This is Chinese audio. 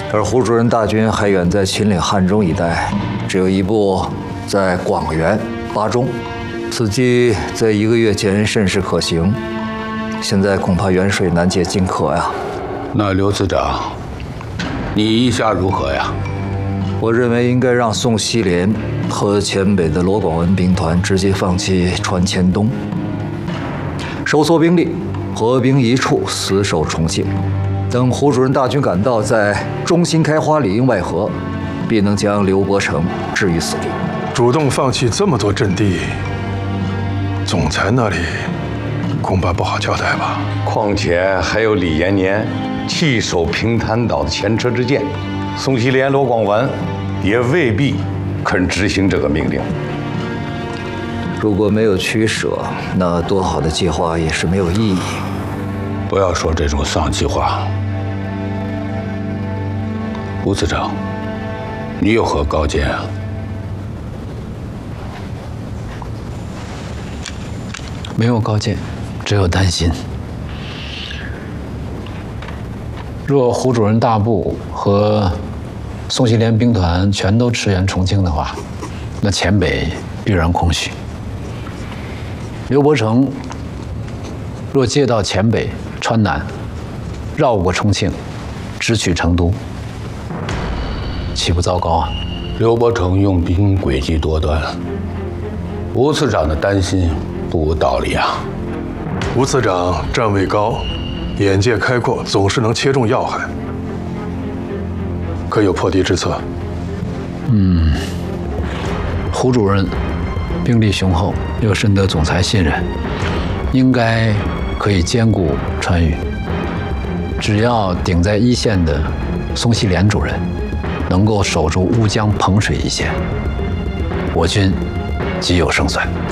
而胡主任大军还远在秦岭汉中一带，只有一部在广元、巴中，此计在1个月间甚是可行。现在恐怕远水难解近渴呀。 那刘次长，你意下如何呀？ 我认为应该让宋希濂和黔北的罗广文兵团直接放弃川黔东，收缩兵力，合兵一处，死守重庆。等胡主任大军赶到，在中心开花里应外合，必能将刘伯承置于死地。 主动放弃这么多阵地，总裁那里恐怕不好交代吧？ 况且还有李延年弃守平潭岛的前车之鉴，宋希濂、罗广文也未必肯执行这个命令。 如果没有取舍，那多好的计划也是没有意义。 不要说这种丧气话。吴次长，你有何高见啊？ 没有高见，只有担心。若胡主任大部和宋希濂兵团全都驰援重庆的话，那黔北必然空虚。刘伯承若借道黔北、川南，绕过重庆，直取成都，岂不糟糕啊？ 刘伯承用兵诡计多端，吴次长的担心不无道理啊。 吴次长站位高，眼界开阔，总是能切中要害。可有破敌之策？ 胡主任兵力雄厚，又深得总裁信任，应该可以兼顾川渝。只要顶在一线的宋希濂主任能够守住乌江彭水一线，我军即有胜算。